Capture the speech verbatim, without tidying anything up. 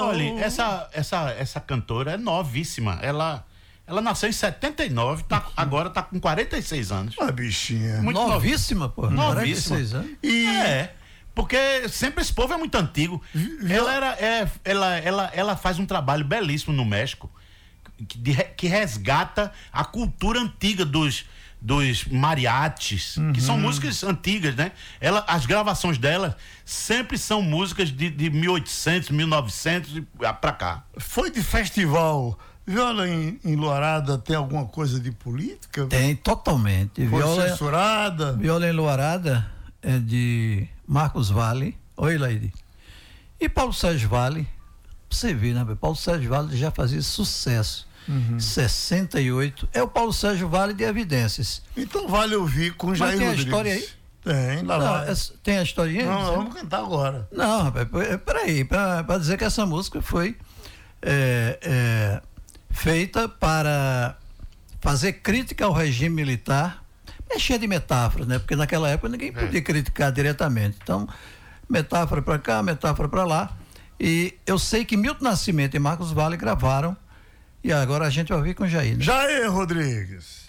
olha, essa, essa, essa cantora é novíssima. Ela, ela nasceu em setenta e nove, tá, agora tá com quarenta e seis anos. A bichinha. Muito novíssima, pô. Novíssima. quarenta e seis anos. E é, porque sempre esse povo é muito antigo. Ela, era, é, ela, ela, ela faz um trabalho belíssimo no México, que, de, que resgata a cultura antiga dos, dos mariachis, uhum. que são músicas antigas, né? Ela, as gravações dela sempre são músicas de, de mil e oitocentos, mil e novecentos pra cá. Foi de festival. Viola em, em Luarada tem alguma coisa de política? Tem, totalmente. Foi Viola, censurada? Viola em Luarada é de Marcos Valle. Oi, Leide. E Paulo Sérgio Valle, você vê, né? Paulo Sérgio Valle já fazia sucesso. Uhum. sessenta e oito. É o Paulo Sérgio Valle de Evidências. Então vale ouvir com Mas Jair tem Rodrigues. a história aí? Tem, lá Não, vai. é, tem a historinha? Não, vamos cantar agora. Não, rapaz, peraí, para dizer que essa música foi é, é, feita para fazer crítica ao regime militar, é cheia de metáforas, né? Porque naquela época ninguém podia é. criticar diretamente. Então, metáfora para cá, metáfora para lá. E eu sei que Milton Nascimento e Marcos Valle gravaram, e agora a gente vai ouvir com Jair. Né? Jair Rodrigues.